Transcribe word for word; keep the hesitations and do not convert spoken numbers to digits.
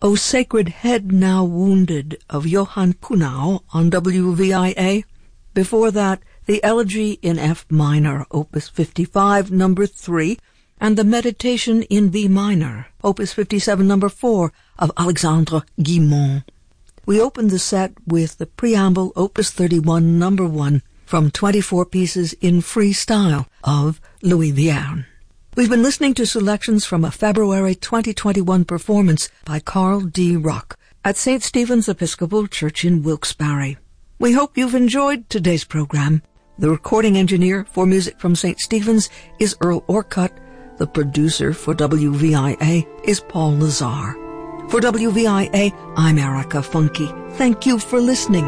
O Sacred Head Now Wounded of Johann Kuhnau on W V I A. Before that, the Elegy in F minor, Opus fifty-five, number three, and the Meditation in B minor, Opus fifty-seven, number four, of Alexandre Guilmant. We opened the set with the Preamble, Opus thirty-one, number one, from twenty-four pieces in free style of Louis Vierne. We've been listening to selections from a February twenty twenty-one performance by Carl D. Ruck at Saint Stephen's Episcopal Church in Wilkes-Barre. We hope you've enjoyed today's program. The recording engineer for Music from Saint Stephen's is Earl Orcutt. The producer for W V I A is Paul Lazar. For W V I A, I'm Erica Funke. Thank you for listening.